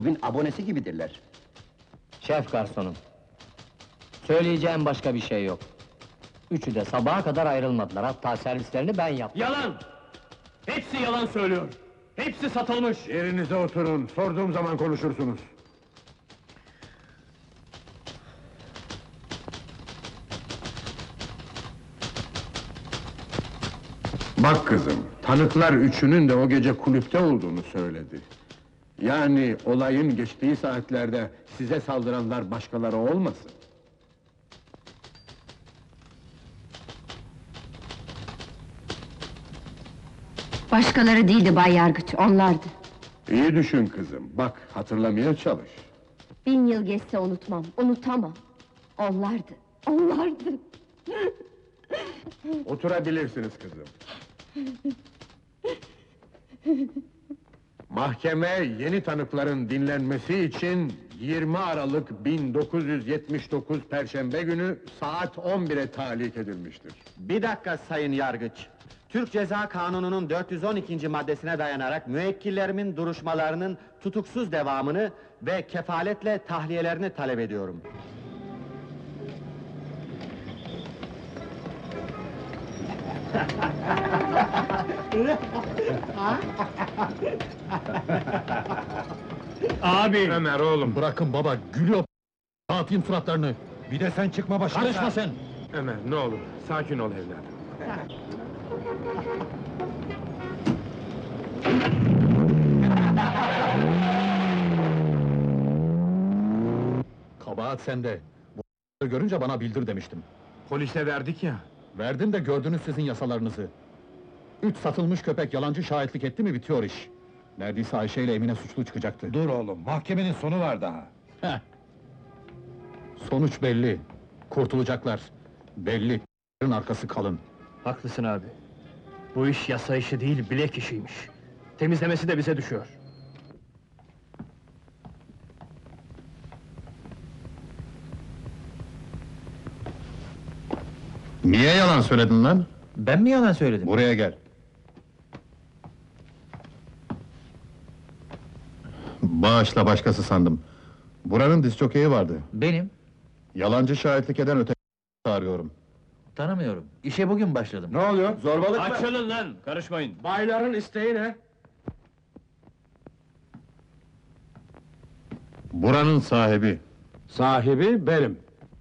Bugün abonesi gibidirler. Şef garsonum. Söyleyeceğim başka bir şey yok. Üçü de sabaha kadar ayrılmadılar, hatta servislerini ben yaptım. Yalan! Hepsi yalan söylüyor! Hepsi satılmış! Yerinize oturun, sorduğum zaman konuşursunuz. Bak kızım, tanıklar üçünün de o gece kulüpte olduğunu söyledi. Yani olayın geçtiği saatlerde size saldıranlar başkaları olmasın? Başkaları değildi Bay Yargıç, onlardı. İyi düşün kızım, bak hatırlamaya çalış. 1000 yıl geçse unutmam, unutamam. Onlardı, onlardı. Oturabilirsiniz kızım. Mahkeme yeni tanıkların dinlenmesi için 20 Aralık 1979 Perşembe günü saat 11'e tahlik edilmiştir. Bir dakika sayın yargıç. Türk Ceza Kanunu'nun 412. maddesine dayanarak müvekkillerimin duruşmalarının tutuksuz devamını ve kefaletle tahliyelerini talep ediyorum. Abi! Ömer oğlum, Bırakın baba, gülüyor. Dağıtayım suratlarını. Bir de sen çıkma başına. Karışma sen. Ömer ne olur, sakin ol evladım. Kabahat sende. Bu görünce bana bildir demiştim. Polise verdik ya. Verdim de gördünüz sizin yasalarınızı. 3 satılmış köpek yalancı şahitlik etti mi bitiyor iş. Neredeyse Ayşe ile Emine suçlu çıkacaktı. Dur oğlum, mahkemenin sonu var daha. Heh. Sonuç belli. Kurtulacaklar. Belli. Arkası kalın. Haklısın abi. Bu iş yasa işi değil, bilek işiymiş. Temizlemesi de bize düşüyor. Niye yalan söyledin lan? Ben mi yalan söyledim? Buraya gel. Bağışla başkası sandım. Buranın disjokeyi vardı. Benim, Yalancı şahitlik eden öte arıyorum. tanımıyorum. İşe bugün başladım. Ne oluyor? Zorbalık mı? Açılın lan, karışmayın! Bayların isteği ne? Buranın sahibi. Sahibi benim.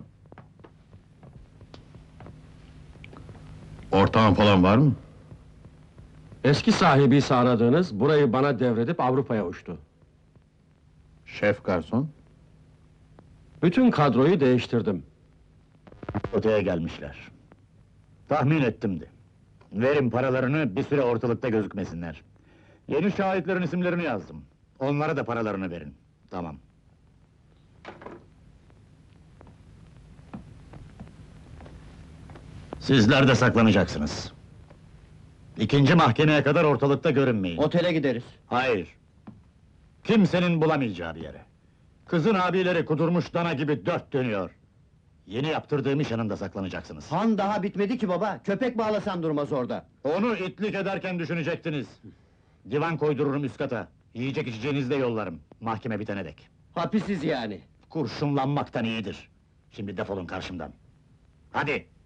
Ortağın falan var mı? Eski sahibi aradığınız, burayı bana devredip Avrupa'ya uçtu. Şef garson. Bütün kadroyu değiştirdim. Öteye gelmişler. Tahmin ettimdi. Verin paralarını, bir süre ortalıkta gözükmesinler. Yeni şahitlerin isimlerini yazdım. Onlara da paralarını verin. Tamam. Sizler de saklanacaksınız. İkinci mahkemeye kadar ortalıkta görünmeyin. Otele gideriz. Hayır. Kimsenin bulamayacağı bir yere. Kızın abileri kudurmuş dana gibi dört dönüyor. Yeni yaptırdığım iş yanında saklanacaksınız. Han daha bitmedi ki baba, köpek bağlasan durmaz orada. Onu itlik ederken düşünecektiniz. Divan koydururum üst kata. Yiyecek içeceğinizi de yollarım. Mahkeme bitene dek. Hapisiz yani. Kurşunlanmaktan iyidir. Şimdi defolun karşımdan. Hadi!